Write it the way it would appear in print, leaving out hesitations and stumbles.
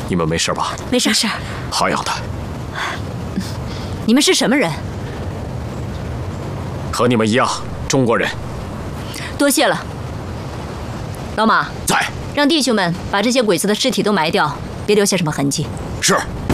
你们没事吧？ 没事。 好样的！ 你们是什么人？ 和你们一样，中国人。 多谢了。老马， 在。 让弟兄们把这些鬼子的尸体都埋掉，别留下什么痕迹。 是。